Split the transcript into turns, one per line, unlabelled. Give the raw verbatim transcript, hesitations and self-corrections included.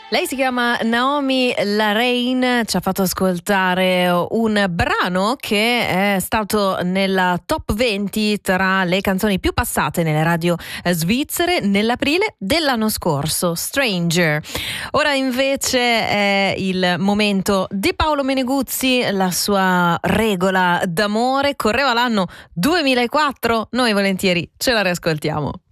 Lei si chiama Naomi Lorraine, ci ha fatto ascoltare un brano che è stato nella top venti tra le canzoni più passate nelle radio svizzere nell'aprile dell'anno scorso, Stranger. Ora invece è il momento di Paolo Meneguzzi, la sua regola d'amore correva l'anno duemilaquattro, noi volentieri ce la riascoltiamo.